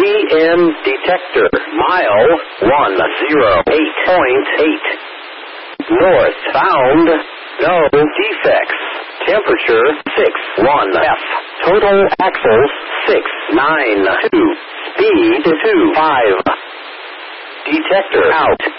PM detector. Mile 108.8. Northbound. No defects. Temperature 61 F. Total axles 692. Speed 25. Detector out.